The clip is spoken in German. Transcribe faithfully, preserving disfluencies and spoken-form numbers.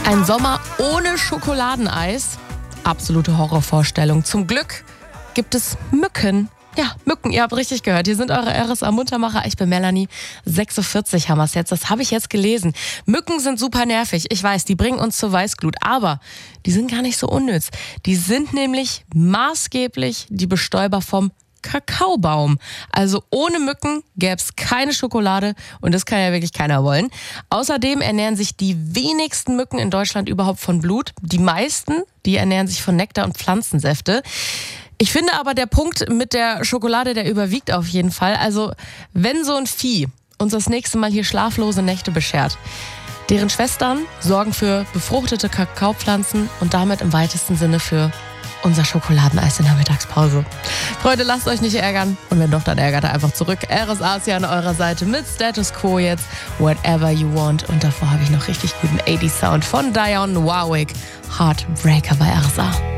Ein Sommer ohne Schokoladeneis? Absolute Horrorvorstellung. Zum Glück gibt es Mücken. Ja, Mücken, ihr habt richtig gehört. Hier sind eure R S A-Muntermacher. Ich bin Melanie. sechsundvierzig haben wir es jetzt. Das habe ich jetzt gelesen. Mücken sind super nervig. Ich weiß, die bringen uns zur Weißglut. Aber die sind gar nicht so unnütz. Die sind nämlich maßgeblich die Bestäuber vom Kakaobaum. Also ohne Mücken gäbe es keine Schokolade und das kann ja wirklich keiner wollen. Außerdem ernähren sich die wenigsten Mücken in Deutschland überhaupt von Blut. Die meisten, die ernähren sich von Nektar und Pflanzensäfte. Ich finde aber, der Punkt mit der Schokolade, der überwiegt auf jeden Fall. Also wenn so ein Vieh uns das nächste Mal hier schlaflose Nächte beschert, deren Schwestern sorgen für befruchtete Kakaopflanzen und damit im weitesten Sinne für unser Schokoladeneis in der Mittagspause. Freunde, lasst euch nicht ärgern. Und wenn doch, dann ärgert er einfach zurück. R S A ist ja an eurer Seite mit Status Quo jetzt. Whatever you want. Und davor habe ich noch richtig guten achtziger Sound von Dionne Warwick. Heartbreaker bei R S A.